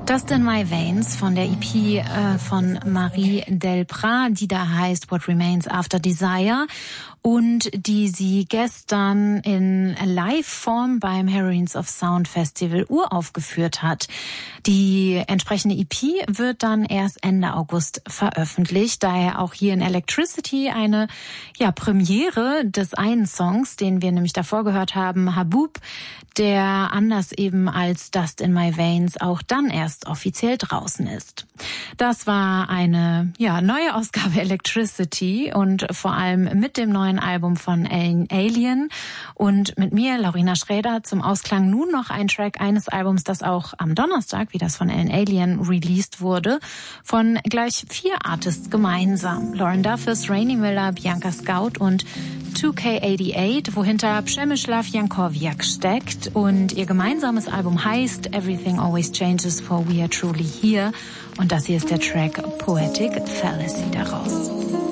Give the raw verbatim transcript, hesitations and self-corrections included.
Dust in My Veins von der E P äh, von Marie Delprat, die da heißt What Remains After Desire und die sie gestern in Live-Form beim Heroines of Sound Festival uraufgeführt hat. Die entsprechende E P wird dann erst Ende August veröffentlicht, daher auch hier in Electricity eine ja Premiere des einen Songs, den wir nämlich davor gehört haben, Haboob, der anders eben als Dust in My Veins auch dann erst offiziell draußen ist. Das war eine ja neue Ausgabe Electricity und vor allem mit dem neuen Album von Alien und mit mir, Laurina Schräder, zum Ausklang nun noch ein Track eines Albums, das auch am Donnerstag, wie das von Alien, released wurde, von gleich vier Artists gemeinsam. Lauren Duffus, Rainy Miller, Bianca Scout und two K eighty-eight, wohinter Przemysław Jankowiak steckt und ihr gemeinsames Album heißt Everything Always Changes for We Are Truly Here und das hier ist der Track Poetic Fallacy daraus.